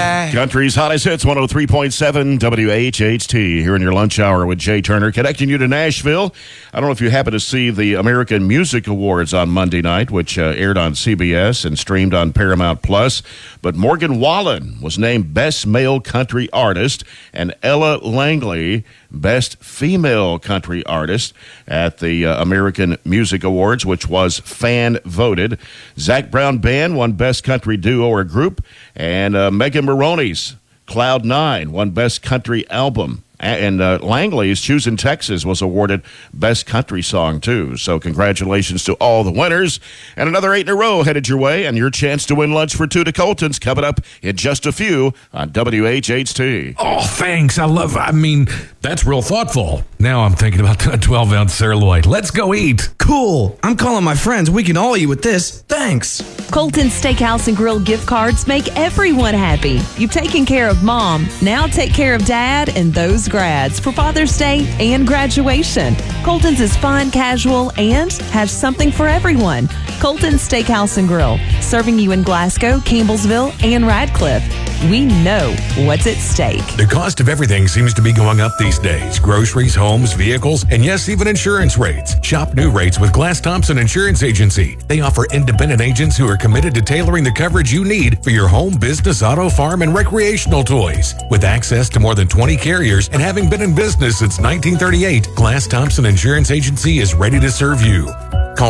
Bye. Country's hottest hits, 103.7 WHHT, here in your lunch hour with Jay Turner, connecting you to Nashville. I don't know if you happen to see the American Music Awards on Monday night, which aired on CBS and streamed on Paramount Plus. But Morgan Wallen was named Best Male Country Artist, and Ella Langley Best Female Country Artist at the American Music Awards, which was fan-voted. Zac Brown Band won Best Country Duo or Group, and Megan Moroney's Cloud 9 won Best Country Album. And Langley's Choosing Texas was awarded Best Country Song, too. So congratulations to all the winners. And another 8 in a row headed your way, and your chance to win lunch for 2 to Colton's coming up in just a few on WHHT. Oh, thanks. That's real thoughtful. Now I'm thinking about a 12-ounce sirloin. Let's go eat. Cool. I'm calling my friends. We can all eat with this. Thanks. Colton's Steakhouse and Grill gift cards make everyone happy. You've taken care of Mom. Now take care of Dad and those grads for Father's Day and graduation. Colton's is fun, casual, and has something for everyone. Colton's Steakhouse and Grill, serving you in Glasgow, Campbellsville, and Radcliffe. We know what's at stake. The cost of everything seems to be going up these days. Groceries, homes, vehicles, and yes, even insurance rates. Shop new rates with Glass Thompson Insurance Agency. They offer independent agents who are committed to tailoring the coverage you need for your home, business, auto, farm, and recreational toys. With access to more than 20 carriers and having been in business since 1938, Glass Thompson Insurance Agency is ready to serve you. Call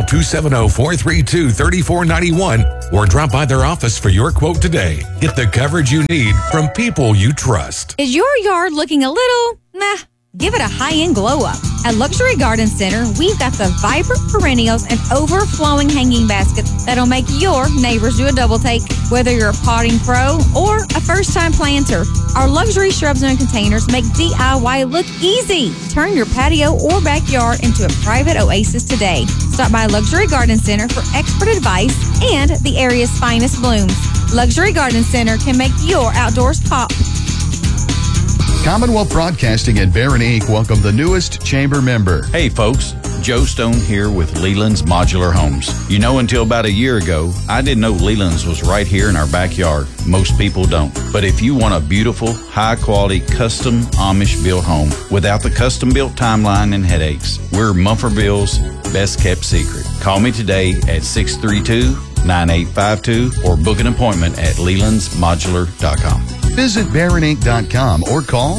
270-432-3491 or drop by their office for your quote today. Get the coverage you need from people you trust. Is your yard looking a little, give it a high-end glow-up. At Luxury Garden Center, we've got the vibrant perennials and overflowing hanging baskets that'll make your neighbors do a double take. Whether you're a potting pro or a first-time planter, our luxury shrubs and containers make DIY look easy. Turn your patio or backyard into a private oasis today. Stop by Luxury Garden Center for expert advice and the area's finest blooms. Luxury Garden Center can make your outdoors pop. Commonwealth Broadcasting and Barron Inc. welcome the newest chamber member. Hey folks, Joe Stone here with Leland's Modular Homes. You know, until about a year ago, I didn't know Leland's was right here in our backyard. Most people don't. But if you want a beautiful, high-quality, custom Amish-built home without the custom-built timeline and headaches, we're Mumfordville's best-kept secret. Call me today at 632-9852 or book an appointment at lelandsmodular.com. Visit BarronInc.com or call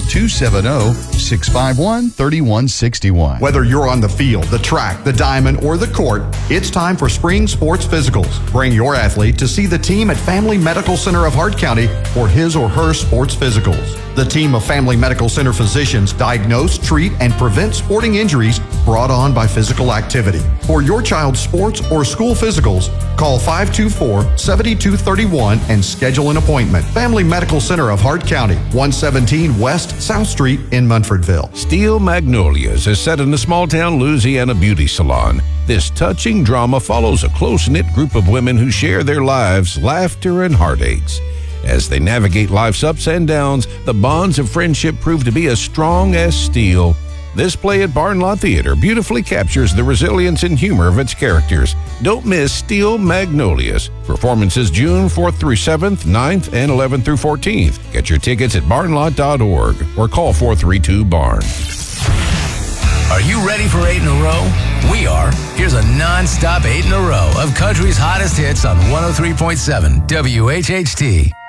270-651-3161. Whether you're on the field, the track, the diamond, or the court, it's time for spring sports physicals. Bring your athlete to see the team at Family Medical Center of Hart County for his or her sports physicals. The team of Family Medical Center physicians diagnose, treat, and prevent sporting injuries brought on by physical activity. For your child's sports or school physicals, call 524-7231 and schedule an appointment. Family Medical Center of Hart County, 117 West South Street in Munfordville. Steel Magnolias is set in a small-town Louisiana beauty salon. This touching drama follows a close-knit group of women who share their lives, laughter, and heartaches. As they navigate life's ups and downs, the bonds of friendship prove to be as strong as steel. This play at Barn Lot Theater beautifully captures the resilience and humor of its characters. Don't miss Steel Magnolias. Performances June 4th through 7th, 9th, and 11th through 14th. Get your tickets at barnlot.org or call 432-BARN. Are you ready for 8 in a row? We are. Here's a non-stop 8 in a row of country's hottest hits on 103.7 WHHT.